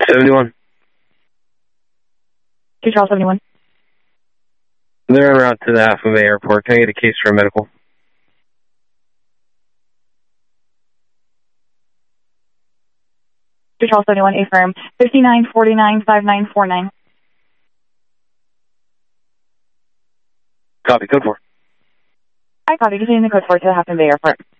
71. 2 Charles 71. They're en route to the Half Moon Bay Airport. Can I get a case for a medical? 2 Charles 71, affirm. 59495949. Copy, code 4. I copy. Just in the code 4 to the Half Moon Bay Airport.